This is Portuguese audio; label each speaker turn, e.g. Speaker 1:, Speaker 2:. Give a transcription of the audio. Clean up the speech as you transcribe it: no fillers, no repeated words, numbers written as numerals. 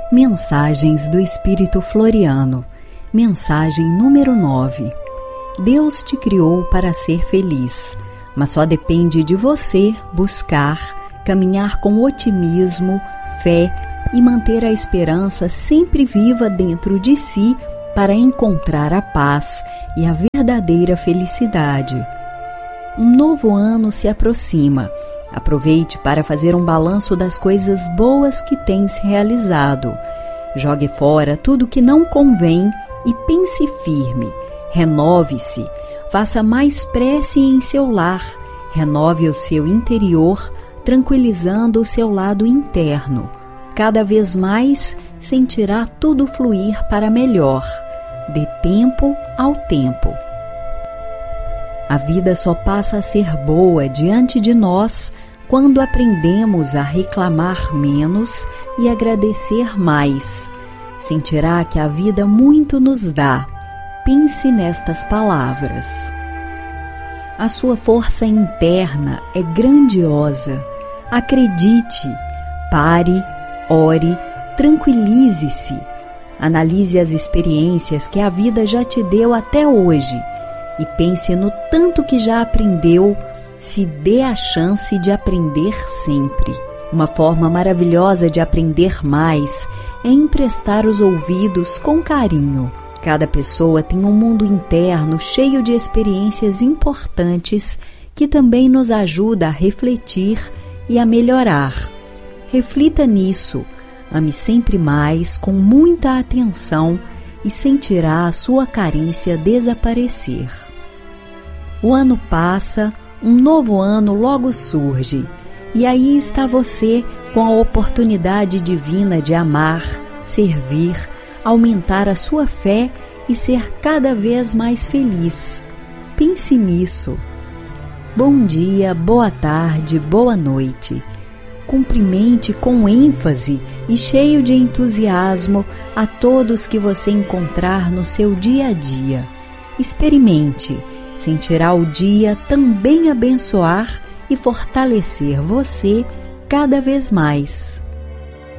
Speaker 1: Mensagens do Espírito Floriano. Mensagem número 9. Deus te criou para ser feliz, mas só depende de você buscar, caminhar com otimismo, fé e manter a esperança sempre viva dentro de si para encontrar a paz e a verdadeira felicidade. Um novo ano se aproxima. Aproveite para fazer um balanço das coisas boas que tem se realizado. Jogue fora tudo que não convém e pense firme. Renove-se. Faça mais prece em seu lar. Renove o seu interior, tranquilizando o seu lado interno. Cada vez mais sentirá tudo fluir para melhor. Dê tempo ao tempo. A vida só passa a ser boa diante de nós quando aprendemos a reclamar menos e agradecer mais. Sentirá que a vida muito nos dá. Pense nestas palavras. A sua força interna é grandiosa. Acredite, pare, ore, tranquilize-se. Analise as experiências que a vida já te deu até hoje e pense no tanto que já aprendeu. Se dê a chance de aprender sempre. Uma forma maravilhosa de aprender mais é emprestar os ouvidos com carinho. Cada pessoa tem um mundo interno cheio de experiências importantes que também nos ajuda a refletir e a melhorar. Reflita nisso. Ame sempre mais, com muita atenção, e sentirá a sua carência desaparecer. O ano passa, um novo ano logo surge, e aí está você com a oportunidade divina de amar, servir, aumentar a sua fé e ser cada vez mais feliz. Pense nisso. Bom dia, boa tarde, boa noite. Cumprimente com ênfase e cheio de entusiasmo a todos que você encontrar no seu dia a dia. Experimente. Sentirá o dia também abençoar e fortalecer você cada vez mais.